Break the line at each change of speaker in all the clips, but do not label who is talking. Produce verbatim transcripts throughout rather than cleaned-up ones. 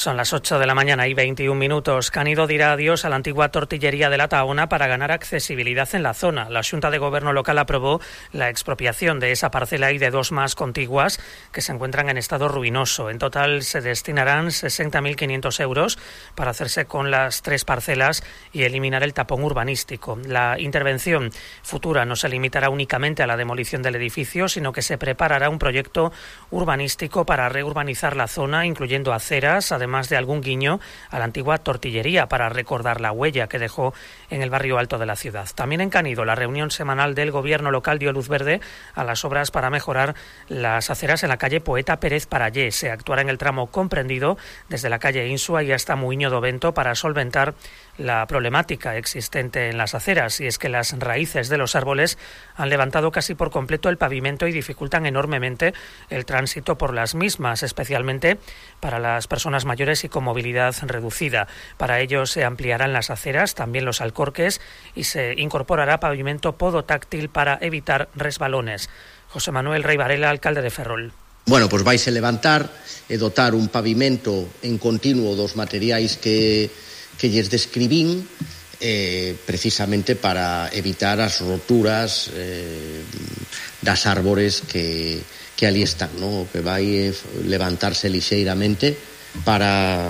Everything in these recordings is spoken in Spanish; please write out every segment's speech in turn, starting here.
Son las ocho de la mañana y veintiún minutos. Canido dirá adiós a la antigua tortillería de la Tahona para ganar accesibilidad en la zona. La Xunta de Gobierno local aprobó la expropiación de esa parcela y de dos más contiguas que se encuentran en estado ruinoso. En total se destinarán sesenta mil quinientos euros para hacerse con las tres parcelas y eliminar el tapón urbanístico. La intervención futura no se limitará únicamente a la demolición del edificio, sino que se preparará un proyecto urbanístico para reurbanizar la zona, incluyendo aceras, además además de algún guiño a la antigua tortillería para recordar la huella que dejó en el barrio alto de la ciudad. También en Canido, la reunión semanal del gobierno local dio luz verde a las obras para mejorar las aceras en la calle Poeta Pérez Parallé. Se actuará en el tramo comprendido desde la calle Insua y hasta Muiño do Vento para solventar la problemática existente en las aceras, y es que las raíces de los árboles han levantado casi por completo el pavimento y dificultan enormemente el tránsito por las mismas, especialmente para las personas mayores y con movilidad reducida. Para ello se ampliarán las aceras, también los alcorques, y se incorporará pavimento podotáctil para evitar resbalones. José Manuel Rey Varela, alcalde de Ferrol.
Bueno, pois vais a levantar e dotar un pavimento en continuo dos materiais que que lles describín eh, precisamente para evitar as roturas eh, das árbores que, que ali están, ¿no? Que vai levantarse lixeiramente para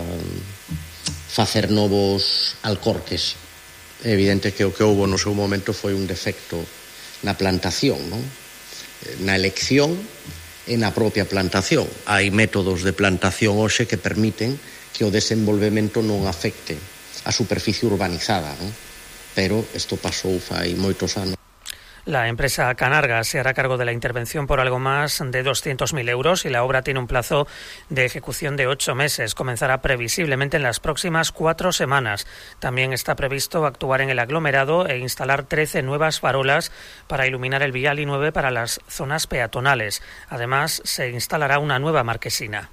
facer novos alcorques. É evidente que o que houbo no seu momento foi un defecto na plantación, ¿no? Na elección e na propia plantación. Hai métodos de plantación hoxe que permiten que o desenvolvemento non afecte a superficie urbanizada, ¿no? Pero isto pasou fai moitos anos.
La empresa Canarga se hará cargo de la intervención por algo más de doscientos mil euros y la obra tiene un plazo de ejecución de ocho meses. Comenzará previsiblemente en las próximas cuatro semanas. También está previsto actuar en el aglomerado e instalar trece nuevas farolas para iluminar el vial y nueve para las zonas peatonales. Además, se instalará una nueva marquesina.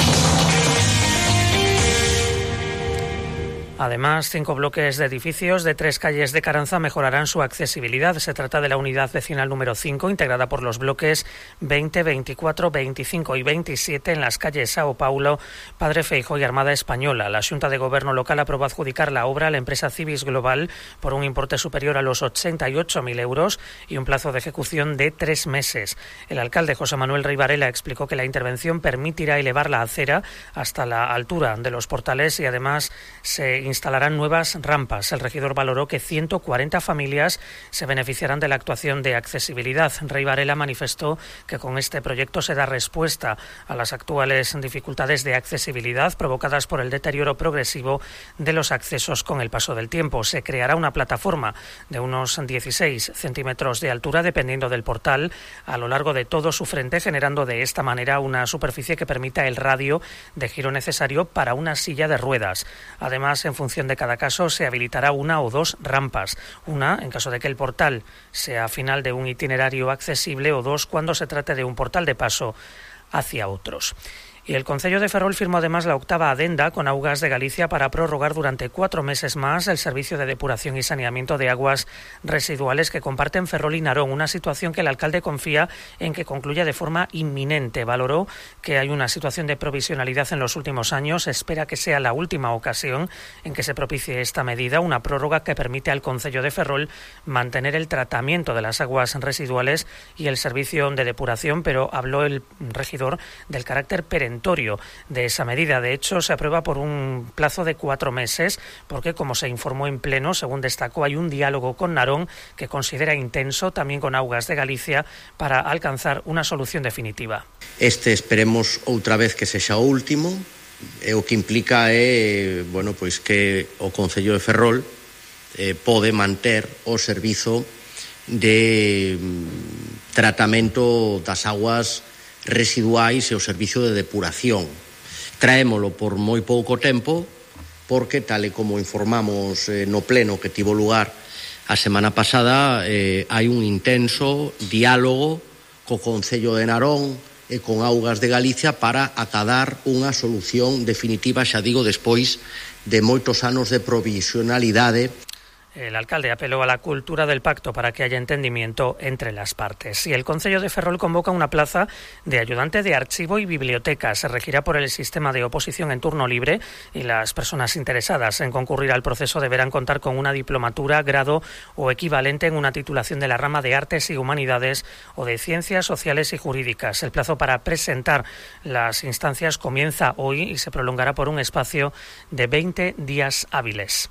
Además, cinco bloques de edificios de tres calles de Caranza mejorarán su accesibilidad. Se trata de la unidad vecinal número cinco, integrada por los bloques veinte, veinticuatro, veinticinco y veintisiete en las calles Sao Paulo, Padre Feijóo y Armada Española. La Xunta de Gobierno local aprobó adjudicar la obra a la empresa Civis Global por un importe superior a los ochenta y ocho mil euros y un plazo de ejecución de tres meses. El alcalde José Manuel Rey Varela explicó que la intervención permitirá elevar la acera hasta la altura de los portales y además se instalarán nuevas rampas. El regidor valoró que ciento cuarenta familias se beneficiarán de la actuación de accesibilidad. Rey Varela manifestó que con este proyecto se da respuesta a las actuales dificultades de accesibilidad provocadas por el deterioro progresivo de los accesos con el paso del tiempo. Se creará una plataforma de unos dieciséis centímetros de altura, dependiendo del portal, a lo largo de todo su frente, generando de esta manera una superficie que permita el radio de giro necesario para una silla de ruedas. Además, en función de cada caso, se habilitará una o dos rampas. Una, en caso de que el portal sea final de un itinerario accesible, o dos, cuando se trate de un portal de paso hacia otros. Y el Concello de Ferrol firmó además la octava adenda con Augas de Galicia para prorrogar durante cuatro meses más el servicio de depuración y saneamiento de aguas residuales que comparten Ferrol y Narón, una situación que el alcalde confía en que concluya de forma inminente. Valoró que hay una situación de provisionalidad en los últimos años. Espera que sea la última ocasión en que se propicie esta medida, una prórroga que permite al Concello de Ferrol mantener el tratamiento de las aguas residuales y el servicio de depuración, pero habló el regidor del carácter perenne de esa medida. De hecho, se aprueba por un plazo de cuatro meses porque, como se informó en pleno, según destacó, hay un diálogo con Narón que considera intenso, también con Augas de Galicia, para alcanzar una solución definitiva.
Este esperemos outra vez que sexa o último, e o que implica é, bueno, pois que o Concello de Ferrol eh, pode manter o servizo de mm, tratamento das aguas residuais e o servicio de depuración. Traémolo por moi pouco tempo porque, tal e como informamos eh, no pleno que tivo lugar a semana pasada, eh, hai un intenso diálogo co Concello de Narón e con Augas de Galicia para acadar unha solución definitiva, xa digo, despois de moitos anos de provisionalidade.
El alcalde apeló a la cultura del pacto para que haya entendimiento entre las partes. Y el Concello de Ferrol convoca una plaza de ayudante de archivo y biblioteca. Se regirá por el sistema de oposición en turno libre y las personas interesadas en concurrir al proceso deberán contar con una diplomatura, grado o equivalente en una titulación de la rama de Artes y Humanidades o de Ciencias Sociales y Jurídicas. El plazo para presentar las instancias comienza hoy y se prolongará por un espacio de veinte días hábiles.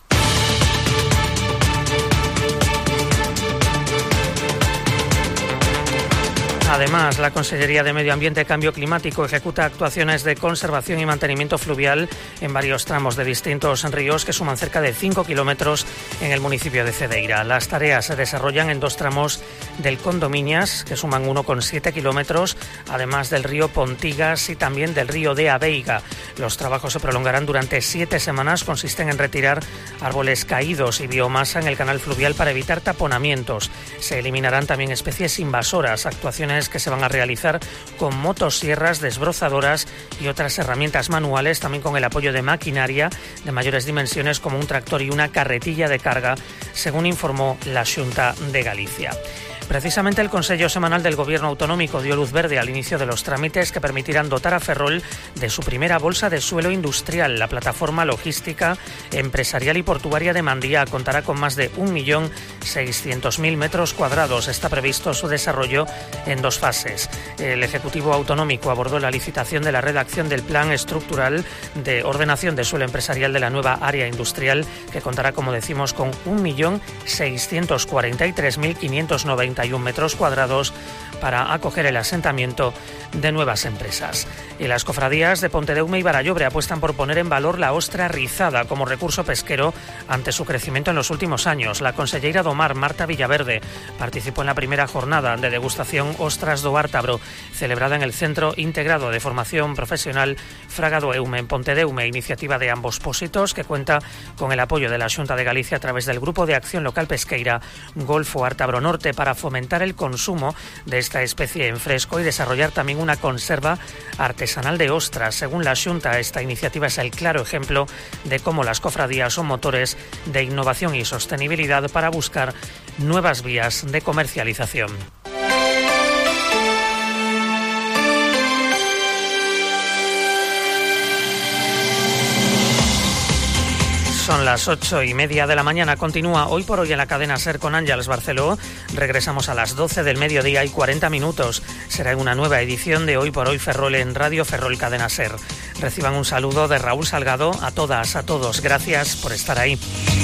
Además, la Consellería de Medio Ambiente y Cambio Climático ejecuta actuaciones de conservación y mantenimiento fluvial en varios tramos de distintos ríos que suman cerca de cinco kilómetros en el municipio de Cedeira. Las tareas se desarrollan en dos tramos del Condominias, que suman uno coma siete kilómetros, además del río Pontigas y también del río de Aveiga. Los trabajos se prolongarán durante siete semanas. Consisten en retirar árboles caídos y biomasa en el canal fluvial para evitar taponamientos. Se eliminarán también especies invasoras, actuaciones que se van a realizar con motosierras, desbrozadoras y otras herramientas manuales, también con el apoyo de maquinaria de mayores dimensiones como un tractor y una carretilla de carga, según informó la Xunta de Galicia. Precisamente el Consello Semanal del Gobierno Autonómico dio luz verde al inicio de los trámites que permitirán dotar a Ferrol de su primera bolsa de suelo industrial. La plataforma logística, empresarial y portuaria de Mandía contará con más de un millón seiscientos mil metros cuadrados. Está previsto su desarrollo en dos fases. El Ejecutivo Autonómico abordó la licitación de la redacción del Plan Estructural de Ordenación de Suelo Empresarial de la nueva área industrial, que contará, como decimos, con un millón seiscientos cuarenta y tres mil quinientos noventa y un metros cuadrados para acoger el asentamiento de nuevas empresas. Y las cofradías de Pontedeume y Barallobre apuestan por poner en valor la ostra rizada como recurso pesquero ante su crecimiento en los últimos años. La conselleira do Mar, Marta Villaverde, participó en la primera jornada de degustación Ostras do Ártabro, celebrada en el Centro Integrado de Formación Profesional Fraga do Eume en Pontedeume, iniciativa de ambos pósitos que cuenta con el apoyo de la Xunta de Galicia a través del Grupo de Acción Local Pesqueira Golfo Ártabro Norte para fomentar el consumo de esta especie en fresco y desarrollar también una conserva artesanal de ostras. Según la Xunta, esta iniciativa es el claro ejemplo de cómo las cofradías son motores de innovación y sostenibilidad para buscar nuevas vías de comercialización. Son las ocho y media de la mañana. Continúa Hoy por Hoy en la cadena SER con Ángeles Barceló. Regresamos a las doce del mediodía y cuarenta minutos. Será en una nueva edición de Hoy por Hoy Ferrol en Radio Ferrol Cadena SER. Reciban un saludo de Raúl Salgado. A todas, a todos, gracias por estar ahí.